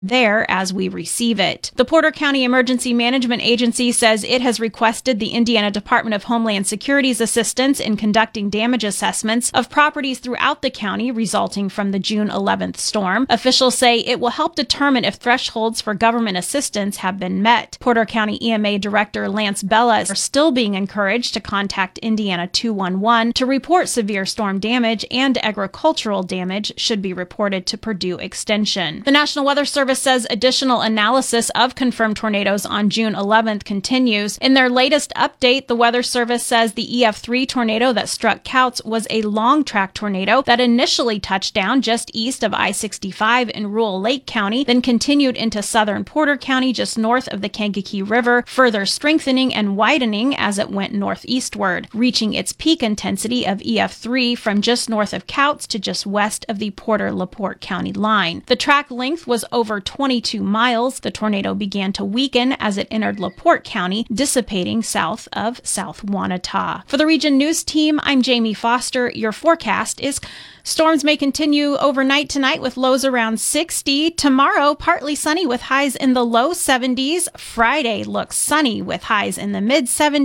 there as we receive it. The Porter County Emergency Management Agency says it has requested the Indiana Department of Homeland Security's assistance in conducting damage assessments of properties throughout the county resulting from the June 11th storm. Officials say it will help determine if thresholds for government assistance have been met. Porter County EMA Director Lance Bella is still being encouraged to contact Indiana 211 to report severe storm damage, and agricultural damage should be reported to Purdue Extension. The National Weather Service says additional analysis of confirmed tornadoes on June 11th continues. In their latest update, the Weather Service says the EF3 tornado that struck Couts was a long-track tornado that initially touched down just east of I-65 in rural Lake County, then continued into southern Porter County just north of the Kankakee River, further strengthening and widening as it went northeastward, reaching its peak intensity of EF3 from just north of Couts to just west of the Porter-LaPorte County line. The track length was over 22 miles. The tornado began to weaken as it entered LaPorte County, dissipating south of South Wanata. For the Region News Team, I'm Jamie Foster. Your forecast is storms may continue overnight tonight with lows around 60. Tomorrow, partly sunny with highs in the low 70s. Friday looks sunny with highs in the mid 70s.